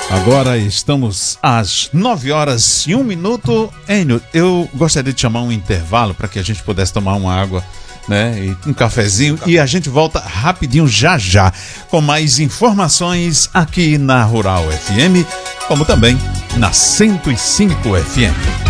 Agora estamos às 9h01. Enio, eu gostaria de chamar um intervalo para que a gente pudesse tomar uma água, né, e um cafezinho, e a gente volta rapidinho já com mais informações aqui na Rural FM, como também na 105 FM.